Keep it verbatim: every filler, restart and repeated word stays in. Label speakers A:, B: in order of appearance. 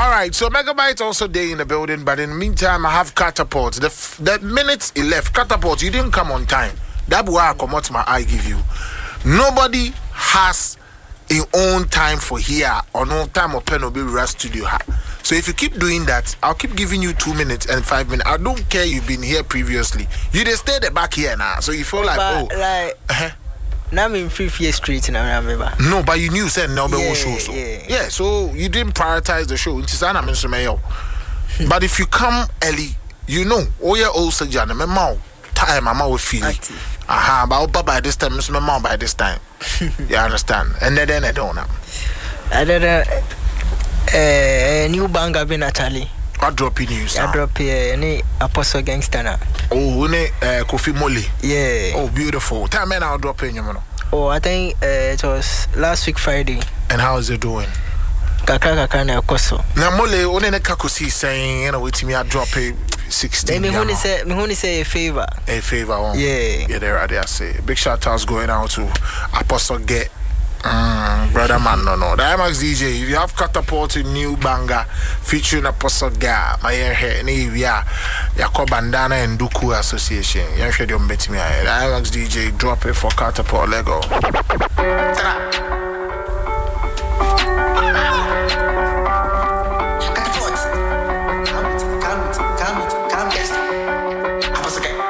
A: All right, so Megabyte also day in the building, but in the meantime, I have Catapult. The f- the minutes he left, Catapult, you didn't come on time. That's why I come out my eye give you. Nobody has a own time for here or no time of pen or be rest studio. So if you keep doing that, I'll keep giving you two minutes and five minutes. I don't care you've been here previously. You just stay the back here now, so you feel like
B: but,
A: oh.
B: Like, uh-huh. Now I'm in fifth year street now. Remember?
A: No, but you knew said no yeah, show so.
B: Yeah.
A: yeah, so you didn't prioritize the show. But if you come early, you know, oh yeah, also Jana, my mouth time, I'm out feeling. Aha, but by this time, Miss my mom by this time. You understand? And then, then I don't know.
B: I don't know. A new bang I've been actually.
A: I drop in news.
B: I drop here any Apostle Gangster now.
A: Oh, ne Kofi Mole.
B: Yeah.
A: Oh, beautiful. Tell me I'll drop in, you know.
B: Oh, I think uh, it was last week Friday.
A: And how is it doing?
B: Kakra kakra na koso.
A: Na Mole one ne kakosi saying, you know, wait me I drop a sixteen.
B: Me huni say me huni say a favor.
A: A favor. Oh.
B: Yeah.
A: Yeah, there I say. Big shout outs going out to Apostle Get. Mm, brother man, no, no. The I M A X D J, if you have Catapult a new banger featuring Apostle Ga, my hair, and if you are Yako Bandana and Duku Association, you should be me. The I M A X D J, drop it for Catapult, Lego.